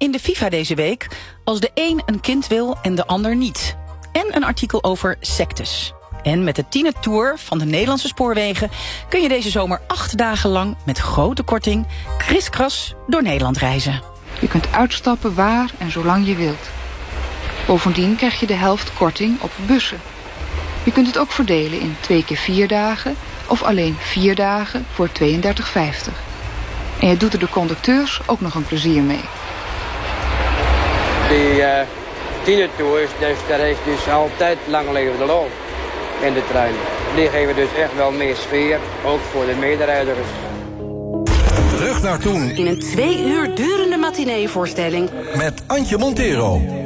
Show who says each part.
Speaker 1: In de FIFA deze week: als de een kind wil en de ander niet. En een artikel over sectes. En met de Tienertour van de Nederlandse Spoorwegen kun je deze zomer 8 dagen lang met grote korting kriskras door Nederland reizen.
Speaker 2: Je kunt uitstappen waar en zolang je wilt. Bovendien krijg je de helft korting op bussen. Je kunt het ook verdelen in 2 keer 4 dagen of alleen 4 dagen voor 32,50. En je doet er de conducteurs ook nog een plezier mee.
Speaker 3: Die Tienertours, dus daar is dus altijd lang levende lol in de trein. Die geven dus echt wel meer sfeer, ook voor de mederijders.
Speaker 4: Terug naar toen.
Speaker 5: In een 2 uur durende matineevoorstelling.
Speaker 4: Met Antje Montero.